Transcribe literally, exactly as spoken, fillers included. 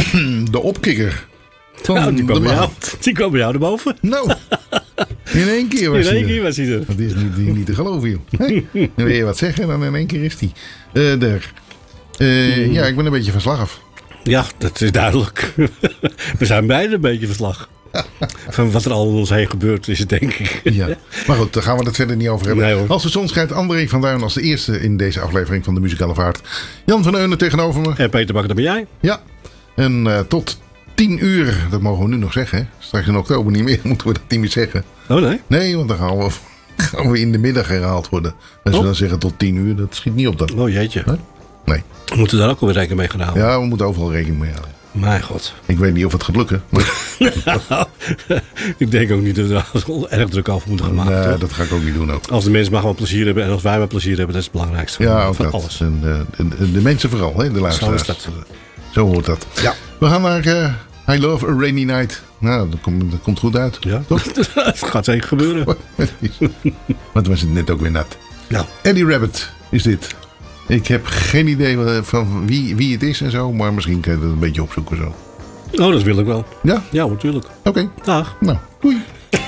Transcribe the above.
De opkikker. Van Nou, die, de kwam bij jou, maand. die kwam bij jou erboven. Nou, in één keer was In hij één er. keer was hij er. Dat is niet, niet, niet te geloven, joh. Hè? Dan wil je wat zeggen, dan in één keer is hij uh, er. Uh, ja, ik ben een beetje van slag af. Ja, dat is duidelijk. We zijn beide een beetje verslag. Van wat er al om ons heen gebeurd is, denk ik. Ja. Maar goed, daar gaan we het verder niet over hebben. Nee, hoor. Als de zon schijnt, André van Duin als de eerste in deze aflevering van de Muzikale Vaart. Jan van Eunen tegenover me. En Peter Bakker, dat ben jij. Ja, en uh, tot tien uur, dat mogen we nu nog zeggen. Hè? Straks in oktober niet meer, moeten we dat niet meer zeggen. Oh nee? Nee, want dan gaan we, gaan we in de middag herhaald worden. Als Oh. we dan zeggen tot tien uur, dat schiet niet op dan. Oh jeetje. Hè? Nee. We moeten daar ook alweer rekening mee gaan houden. Ja, we moeten overal rekening mee houden. Mijn god. Ik weet niet of het gaat lukken. Maar Nou, ik denk ook niet dat we er erg druk over moeten gaan maken. nee, toch? dat ga ik ook niet doen ook. Als de mensen maar gewoon plezier hebben en als wij maar plezier hebben, dat is het belangrijkste Ja, van, ook van dat. alles. En, uh, de, de mensen vooral, hè, de luisteraars. Zo is dat. Zo hoort dat. Ja. We gaan naar uh, I Love a Rainy Night. Nou, dat komt, dat komt goed uit. Ja, Toch? dat gaat zeker gebeuren. Want was het net ook weer nat. Ja. Eddie Rabbit is dit. Ik heb geen idee van wie, wie het is en zo. Maar misschien kan je dat een beetje opzoeken zo. Oh, dat wil ik wel. Ja? Ja, natuurlijk. Oké. Dag. Nou, doei.